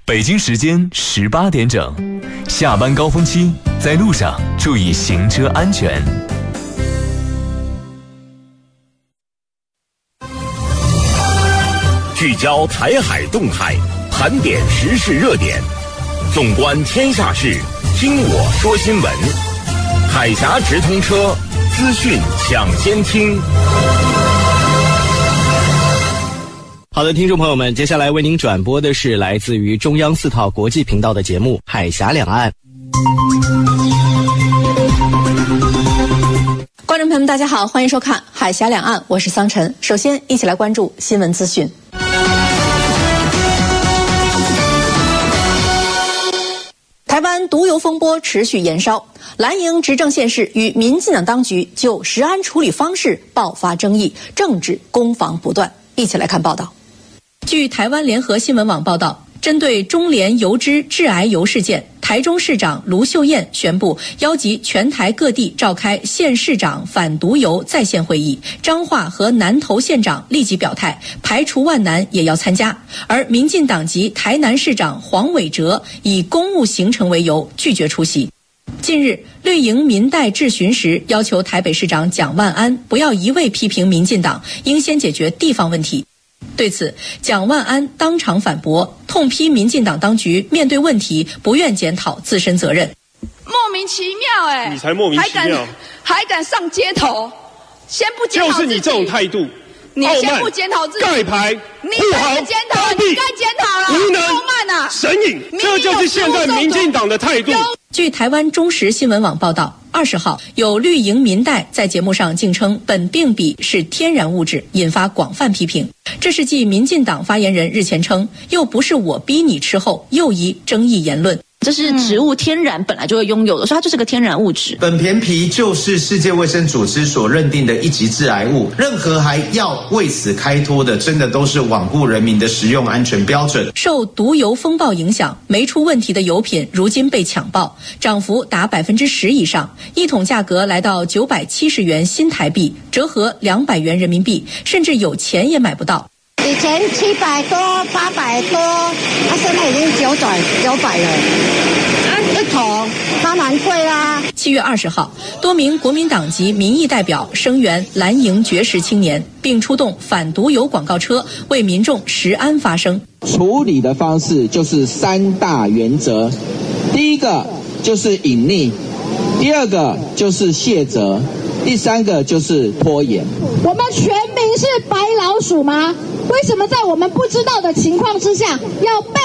北京时间18点整，下班高峰期，在路上注意行车安全。 聚焦台海动态，盘点时事热点，纵观天下事，听我说新闻。海峡直通车，资讯抢先听。 好的，听众朋友们，接下来为您转播的是来自于中央4套国际频道的节目《海峡两岸》。 观众朋友们，大家好，欢迎收看《海峡两岸》，我是桑晨。首先，一起来关注新闻资讯。台湾毒油风波持续延烧，蓝营执政县市与民进党当局就食安处理方式爆发争议，政治攻防不断。一起来看报道。据台湾联合新闻网报道，针对中联油脂致癌油事件，台中市长卢秀燕宣布邀集全台各地召开县市长反毒油在线会议，彰化和南投县长立即表态，排除万难也要参加。而民进党籍台南市长黄伟哲以公务行程为由拒绝出席。近日，绿营民代质询时要求台北市长蒋万安不要一味批评民进党，应先解决地方问题。对此，蒋万安当场反驳，痛批民进党当局面对问题不愿检讨自身责任。 莫名其妙你才莫名其妙， 还敢上街头，先不检讨自己， 就是你这种态度， 你先不检讨自己， 盖牌， 你该检讨，你该检讨了， 无能， 傲慢啊， 神隐，这就是现在民进党的态度。 据台湾中时新闻网报道，20号有绿营民代在节目上竟称苯并芘是天然物质，引发广泛批评。这是继民进党发言人日前称又不是我逼你吃后又一争议言论。 这是植物天然本来就会拥有的，所以它就是个天然物质。 苯醅芘就是世界卫生组织所认定的一级致癌物，任何还要为此开脱的，真的都是罔顾人民的食用安全标准。 受毒油风暴影响，没出问题的油品如今被抢爆，涨幅达10%以上，一桶价格来到970元新台币，折合200元人民币，甚至有钱也买不到。 以前700多、800多，现在已经900了。一桶，当然贵啦。 7月20号，多名国民党籍民意代表声援蓝营绝食青年，并出动反毒油广告车为民众食安发声。 处理的方式就是3大原则，第一个就是隐匿，第二个就是卸责，第三个就是拖延。 我们全民是白老鼠吗？为什么在我们不知道的情况之下要